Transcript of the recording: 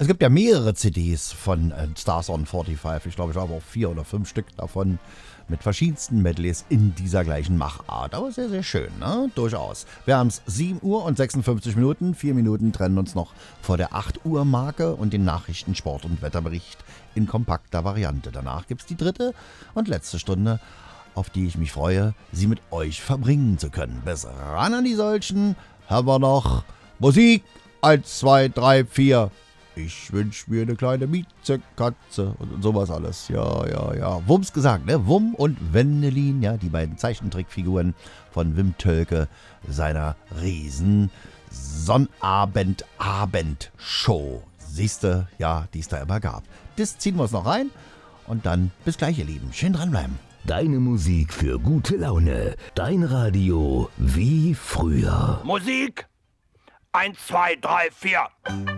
Es gibt ja mehrere CDs von Stars on 45. Ich glaube, ich habe auch 4 oder 5 Stück davon mit verschiedensten Medleys in dieser gleichen Machart. Aber sehr, sehr schön, ne? Durchaus. Wir haben es 7 Uhr und 56 Minuten. 4 Minuten trennen uns noch vor der 8 Uhr Marke und den Nachrichten, Sport und Wetterbericht in kompakter Variante. Danach gibt es die dritte und letzte Stunde, auf die ich mich freue, sie mit euch verbringen zu können. Bis ran an die Solchen haben wir noch Musik. 1, 2, 3, 4. Ich wünsch mir eine kleine Miezekatze und sowas alles. Ja. Wumms gesagt, ne? Wum und Wendelin, ja, die beiden Zeichentrickfiguren von Wim Tölke, seiner riesen Sonnabend-Abend-Show. Siehste, ja, die es da immer gab. Das ziehen wir uns noch rein und dann bis gleich, ihr Lieben. Schön dranbleiben. Deine Musik für gute Laune. Dein Radio wie früher. Musik 1, 2, 3, 4.